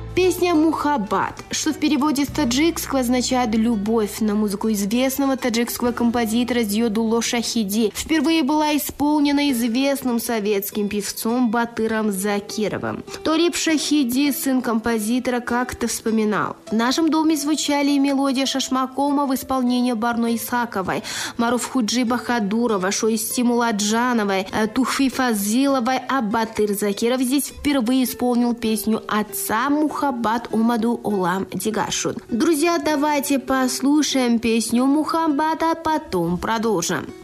Песня «Мухаббат», что в переводе с таджикского означает «любовь», на музыку известного таджикского композитора Зиодулло Шахиди, впервые была исполнена известным советским певцом Батыром Закировым. Толиб Шахиди, сын композитора, как-то вспоминал: «В нашем доме звучали и мелодия Шашмакома в исполнении Барно Исаковой, Маруф-Худжи Бахадурова, Шоисти Муладжановой, Тухфи Фазиловой, а Батыр Закиров здесь впервые исполнил песню отца «Мухаббат Умаду Олам Дигашуд». Друзья, давайте послушаем песню «Мухаббат», а потом продолжим.